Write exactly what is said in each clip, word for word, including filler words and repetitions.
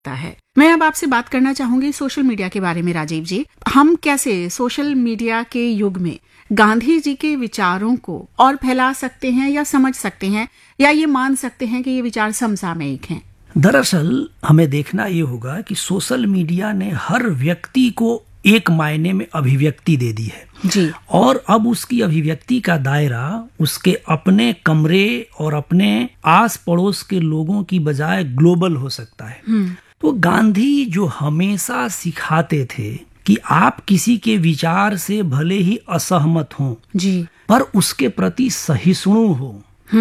है। मैं अब आपसे बात करना चाहूंगी सोशल मीडिया के बारे में राजीव जी। हम कैसे सोशल मीडिया के युग में गांधी जी के विचारों को और फैला सकते हैं या समझ सकते हैं, या ये मान सकते हैं कि ये विचार समसामयिक हैं? दरअसल हमें देखना ये होगा कि सोशल मीडिया ने हर व्यक्ति को एक मायने में अभिव्यक्ति दे दी है जी। और अब उसकी अभिव्यक्ति का दायरा उसके अपने कमरे और अपने आस पड़ोस के लोगों की बजाय ग्लोबल हो सकता है। तो गांधी जो हमेशा सिखाते थे कि आप किसी के विचार से भले ही असहमत हों जी, पर उसके प्रति सहिष्णु हो,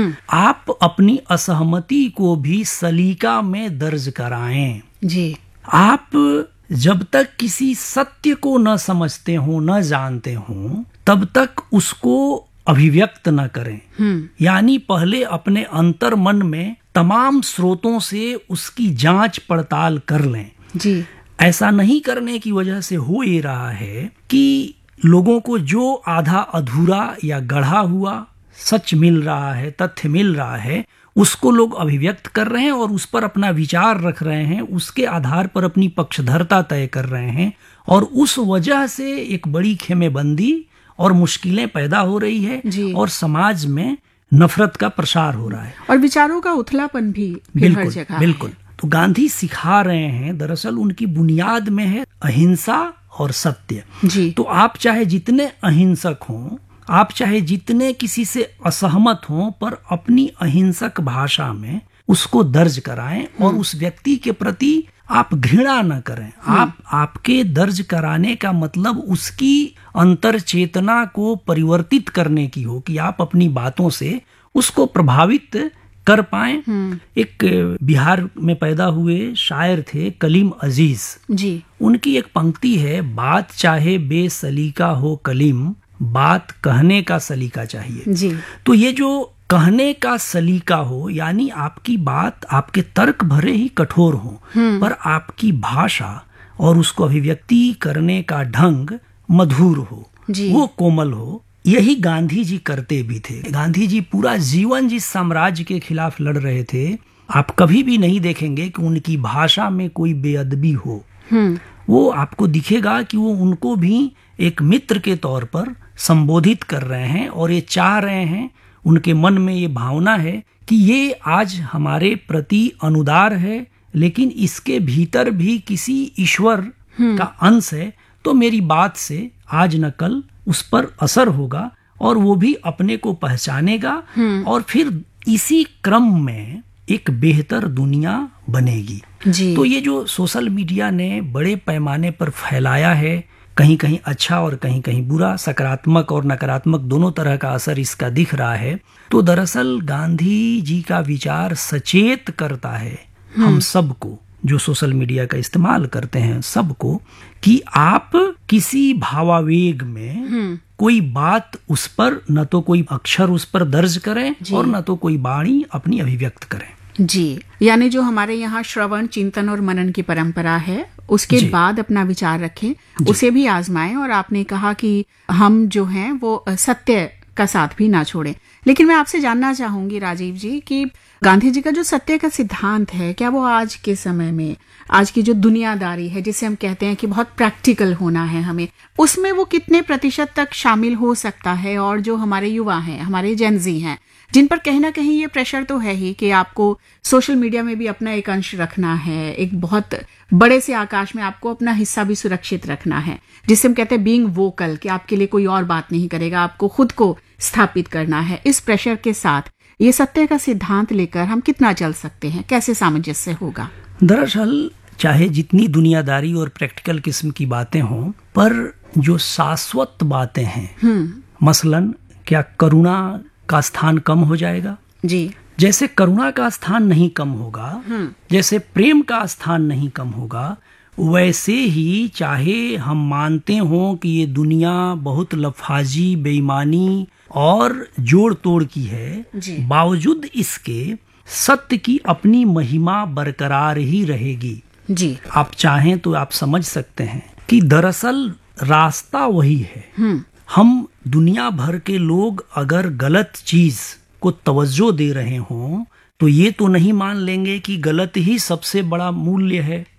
आप अपनी असहमति को भी सलीका में दर्ज कराएं जी। आप जब तक किसी सत्य को न समझते हो, न जानते हो, तब तक उसको अभिव्यक्त न करें। यानी पहले अपने अंतर मन में तमाम स्रोतों से उसकी जांच पड़ताल कर लें जी। ऐसा नहीं करने की वजह से हो ये रहा है कि लोगों को जो आधा अधूरा या गढ़ा हुआ सच मिल रहा है, तथ्य मिल रहा है, उसको लोग अभिव्यक्त कर रहे हैं और उस पर अपना विचार रख रहे हैं, उसके आधार पर अपनी पक्षधरता तय कर रहे हैं, और उस वजह से एक बड़ी खेमेबंदी और मुश्किलें पैदा हो रही है और समाज में नफरत का प्रसार हो रहा है और विचारों का उथलापन भी हर जगह। बिल्कुल। तो गांधी सिखा रहे हैं, दरअसल उनकी बुनियाद में है अहिंसा और सत्य जी। तो आप चाहे जितने अहिंसक हों, आप चाहे जितने किसी से असहमत हों, पर अपनी अहिंसक भाषा में उसको दर्ज कराएं और उस व्यक्ति के प्रति आप घृणा न करें। आप आपके दर्ज कराने का मतलब उसकी अंतर चेतना को परिवर्तित करने की हो कि आप अपनी बातों से उसको प्रभावित कर पाएं। एक बिहार में पैदा हुए शायर थे कलीम अजीज जी। उनकी एक पंक्ति है, बात चाहे बेसलीका हो कलीम, बात कहने का सलीका चाहिए जी। तो ये जो कहने का सलीका हो, यानी आपकी बात, आपके तर्क भरे ही कठोर हो, पर आपकी भाषा और उसको अभिव्यक्ति करने का ढंग मधुर हो, वो कोमल हो, यही गांधी जी करते भी थे। गांधी जी पूरा जीवन जिस साम्राज्य के खिलाफ लड़ रहे थे, आप कभी भी नहीं देखेंगे कि उनकी भाषा में कोई बेअदबी हो। वो आपको दिखेगा कि वो उनको भी एक मित्र के तौर पर संबोधित कर रहे हैं और ये चाह रहे हैं, उनके मन में ये भावना है कि ये आज हमारे प्रति अनुदार है, लेकिन इसके भीतर भी किसी ईश्वर का अंश है। तो मेरी बात से आज न कल उस पर असर होगा और वो भी अपने को पहचानेगा और फिर इसी क्रम में एक बेहतर दुनिया बनेगी जी। तो ये जो सोशल मीडिया ने बड़े पैमाने पर फैलाया है, कहीं कहीं अच्छा और कहीं कहीं बुरा, सकारात्मक और नकारात्मक दोनों तरह का असर इसका दिख रहा है। तो दरअसल गांधी जी का विचार सचेत करता है हम सबको, जो सोशल मीडिया का इस्तेमाल करते हैं, सबको, कि आप किसी भावावेग में कोई बात उस पर न तो कोई अक्षर उस पर दर्ज करें और न तो कोई वाणी अपनी अभिव्यक्त करें जी। यानी जो हमारे यहाँ श्रवण, चिंतन और मनन की परंपरा है, उसके बाद अपना विचार रखें, उसे भी आजमाएं। और आपने कहा कि हम जो हैं वो सत्य का साथ भी ना छोड़ें। लेकिन मैं आपसे जानना चाहूंगी राजीव जी कि गांधी जी का जो सत्य का सिद्धांत है, क्या वो आज के समय में, आज की जो दुनियादारी है जिसे हम कहते हैं कि बहुत प्रैक्टिकल होना है हमें, उसमें वो कितने प्रतिशत तक शामिल हो सकता है? और जो हमारे युवा हैं, हमारे जेनजी हैं, जिन पर कहीं ना कहीं ये प्रेशर तो है ही कि आपको सोशल मीडिया में भी अपना एक अंश रखना है, एक बहुत बड़े से आकाश में आपको अपना हिस्सा भी सुरक्षित रखना है, जिसे हम कहते हैं बीइंग वोकल, कि आपके लिए कोई और बात नहीं करेगा, आपको खुद को स्थापित करना है। इस प्रेशर के साथ ये सत्य का सिद्धांत लेकर हम कितना चल सकते हैं, कैसे सामंजस्य होगा? दरअसल चाहे जितनी दुनियादारी और प्रैक्टिकल किस्म की बातें हों, पर जो शाश्वत बातें हैं, मसलन क्या करुणा का स्थान कम हो जाएगा जी? जैसे करुणा का स्थान नहीं कम होगा, जैसे प्रेम का स्थान नहीं कम होगा, वैसे ही चाहे हम मानते हों कि ये दुनिया बहुत लफाजी, बेईमानी और जोड़ तोड़ की है, बावजूद इसके सत्य की अपनी महिमा बरकरार ही रहेगी जी। आप चाहें तो आप समझ सकते हैं कि दरअसल रास्ता वही है। हम दुनिया भर के लोग अगर गलत चीज को तवज्जो दे रहे हों, तो ये तो नहीं मान लेंगे कि गलत ही सबसे बड़ा मूल्य है।